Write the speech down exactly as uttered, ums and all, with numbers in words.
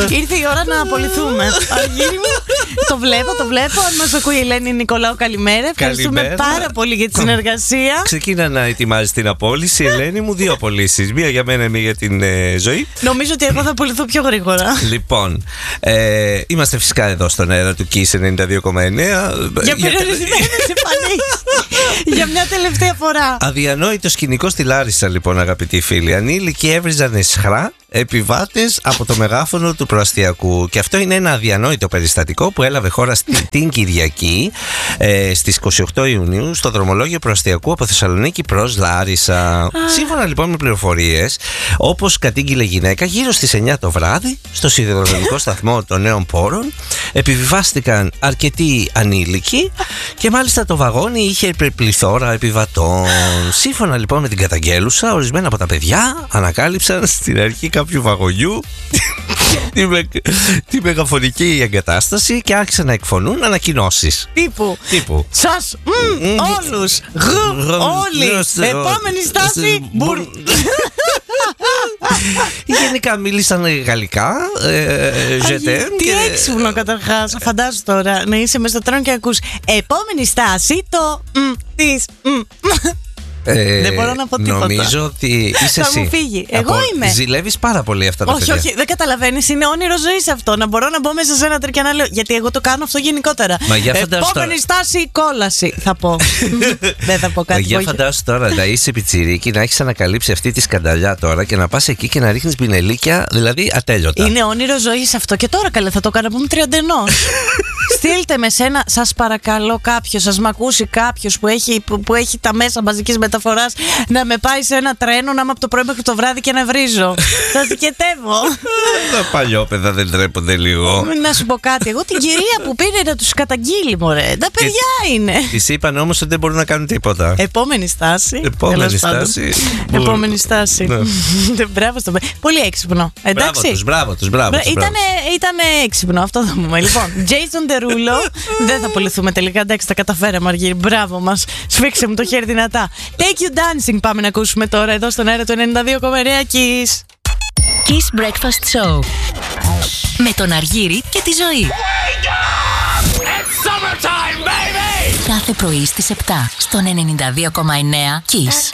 Ήρθε η ώρα να απολυθούμε. Αργύρι μου, το βλέπω, το βλέπω. Αν μας ακούει η Ελένη Νικολάου, καλημέρα. Ευχαριστούμε Καλημέρα. πάρα πολύ για τη συνεργασία. Ξεκίνα να ετοιμάζει την απόλυση, Ελένη μου. Δύο απολύσεις. Μία για μένα, μία για την ε, ζωή. Νομίζω ότι εγώ θα απολυθώ πιο γρήγορα. Λοιπόν, ε, είμαστε φυσικά εδώ στον αέρα του Kiss ενενήντα δύο κόμμα εννέα. Για περιορισμένες εμφανίσεις. Για μια τελευταία φορά. Αδιανόητο σκηνικό στη Λάρισα, λοιπόν, αγαπητοί φίλοι. Ανήλικοι έβριζαν εσχρά επιβάτες από το μεγάφωνο του προαστιακού. Και αυτό είναι ένα αδιανόητο περιστατικό που έλαβε χώρα στην, την Κυριακή ε, στις είκοσι οκτώ Ιουνίου στο δρομολόγιο προαστιακού από Θεσσαλονίκη προς Λάρισα. Σύμφωνα λοιπόν με πληροφορίες, όπως κατήγγειλε γυναίκα, γύρω στις εννιά το βράδυ στο σιδηροδρομικό σταθμό των Νέων Πόρων επιβιβάστηκαν αρκετοί ανήλικοι και μάλιστα το βαγόνι είχε πληθώρα επιβατών. Σύμφωνα λοιπόν με την καταγγέλουσα, ορισμένα από τα παιδιά ανακάλυψαν στην αρχή κάποιου βαγονιού τη, με, τη μεγαφωνική εγκατάσταση και άρχισαν να εκφωνούν ανακοινώσεις. Τύπου. Τύπου. Σας, μ, όλους, γ, όλοι. Επόμενη στάση, μπουρ. Γενικά μίλησαν γαλλικά. Ζετέμ. Τι έξυπνο καταρχάς. Φαντάζομαι τώρα να είσαι μες στο τρένο και ακούς επόμενη στάση το μ της μ. Ε, δεν μπορώ να πω τίποτα. Νομίζω ότι είσαι θα εσύ. μου φύγει. Εγώ Από... είμαι. Ζηλεύεις πάρα πολύ αυτά τα όχι, παιδιά. όχι, δεν καταλαβαίνεις. Είναι όνειρο ζωής αυτό. Να μπορώ να μπω μέσα σε ένα τρένο και να λέω. Γιατί εγώ το κάνω αυτό γενικότερα. Μα για φαντάσου επόμενη τώρα... στάση, κόλαση. Θα πω. Δεν θα πω κάτι. Μα για φαντάσου τώρα να είσαι πιτσιρίκι, να έχεις ανακαλύψει αυτή τη σκανταλιά τώρα και να πας εκεί και να ρίχνεις πινελίκια, δηλαδή ατέλειωτα. Είναι όνειρο ζωής αυτό. Και τώρα καλέ θα το κάνω. Πούμε τριαντενός. Στείλτε με σένα, σας παρακαλώ, κάποιος, σας μ' ακούσει κάποιος που έχει, που, που έχει τα μέσα μαζικής μεταφοράς να με πάει σε ένα τρένο, να είμαι από το πρωί μέχρι το βράδυ και να βρίζω. Σας δικαιτεύω. Τα παλιόπαιδα δεν τρέπονται λίγο. Να σου πω κάτι. Εγώ την κυρία που πήρε να τους καταγγείλει, μωρέ. Τα παιδιά είναι. Της είπαν όμως ότι δεν μπορούν να κάνουν τίποτα. Επόμενη στάση. Επόμενη στάση. Επόμενη στάση. Μπράβο στο παιδί. Πολύ έξυπνο. Εντάξει. Μπράβο τους, μπράβο τους, μπράβο τους. Ήτανε έξυπνο, αυτό θα πούμε. Λοιπόν, Jason Derulo. Δεν θα απολυθούμε τελικά. Εντάξει, τα καταφέραμε, Αργύρι. Μπράβο μας. Σφίξε μου το χέρι δυνατά. Take You Dancing πάμε να ακούσουμε τώρα εδώ στον αέρα του ενενήντα δύο κόμμα εννέα Kiss. Kiss Breakfast Show. Με τον Αργύρι και τη Ζωή. Κάθε πρωί στις επτά στον ενενήντα δύο κόμμα εννέα Kiss.